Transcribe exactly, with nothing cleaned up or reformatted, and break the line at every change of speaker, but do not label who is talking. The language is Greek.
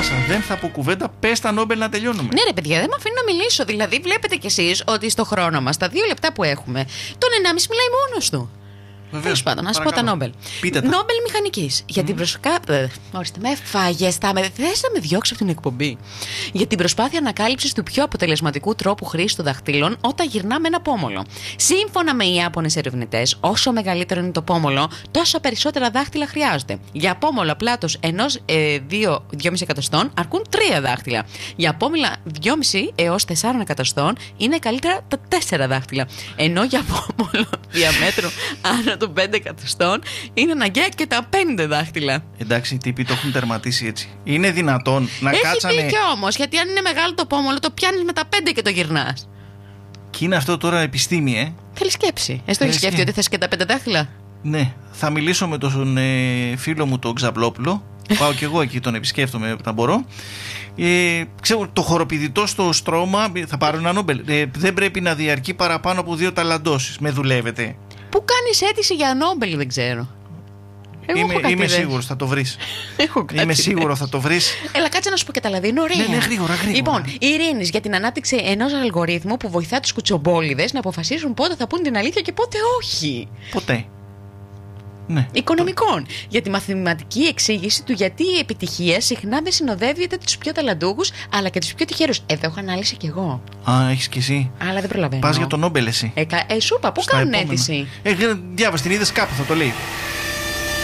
πάσα. Δεν θα πω κουβέντα. Πες τα Νόμπελ να τελειώνουμε.
Ναι, ρε παιδιά, δεν με αφήνει να μιλήσω. Δηλαδή, βλέπετε κι εσείς ότι στο χρόνο μας, τα δύο λεπτά που έχουμε, τον ενάμιση μιλάει μόνος του. Τέλος πάντων, να σου πω τα Νόμπελ. Νόμπελ μηχανικής. Για την προσκα... ε, ορίστε, με φάγες, θα με... θες να με διώξει από την εκπομπή. Για την προσπάθεια ανακάλυψης του πιο αποτελεσματικού τρόπου χρήσης των δαχτύλων όταν γυρνάμε ένα πόμολο. Σύμφωνα με οι Ιάπωνες ερευνητές, όσο μεγαλύτερο είναι το πόμολο, τόσο περισσότερα δάχτυλα χρειάζονται. Για πόμολα πλάτος ενός ε, δύο κόμμα πέντε εκατοστών αρκούν τρία δάχτυλα. Για πόμολα δυόμισι έως τέσσερα εκατοστών είναι καλύτερα τα τέσσερα δάχτυλα. Ενώ για πόμολο διαμέτρου άνω των πέντε εκατοστών είναι αναγκαία και τα πέντε δάχτυλα.
Εντάξει, οι τύποι το έχουν τερματίσει έτσι. Είναι δυνατόν να
Έχει
κάτσανε.
Έχει δίκιο όμως, γιατί αν είναι μεγάλο το πόμολο, το πιάνεις με τα πέντε και το γυρνάς.
Και είναι αυτό τώρα επιστήμη, ε.
Θέλει σκέψη. Εσύ το έχεις σκέφτει ότι θες και τα πέντε δάχτυλα.
Ναι, θα μιλήσω με τον ε, φίλο μου τον Ξαπλόπουλο. Πάω κι εγώ εκεί, τον επισκέφτομαι όταν μπορώ. Ε, ξέρω, το χοροπηδητό στο στρώμα θα πάρω ένα Νόμπελ. Ε, δεν πρέπει να διαρκεί παραπάνω από δύο ταλαντώσεις. Με δουλεύετε.
Πού κάνεις αίτηση για Νόμπελ, δεν ξέρω. Εγώ
είμαι είμαι σίγουρος, θα το βρεις. Είμαι σίγουρο θα το βρεις.
Έλα, κάτσε να σου πω και τα λαδί. Είναι ωραία.
Ναι, ναι, γρήγορα, γρήγορα.
Λοιπόν, η Ειρήνης για την ανάπτυξη ενός αλγορίθμου που βοηθά τους κουτσομπόλιδες να αποφασίσουν πότε θα πούν την αλήθεια και πότε όχι.
Ποτέ. Ναι.
Οικονομικών. Για τη μαθηματική εξήγηση του γιατί η επιτυχία συχνά δεν συνοδεύεται τους πιο ταλαντούχους αλλά και τους πιο τυχερούς. Εδώ έχω ανάλυση κι εγώ.
Α, έχεις κι εσύ.
Αλλά δεν προλαβαίνω.
Πας για τον Νόμπελ εσύ.
Ε, ε, σου είπα, πού κάνουν αίτηση.
Ε, διάβασε την είδες κάπου, θα το λέει.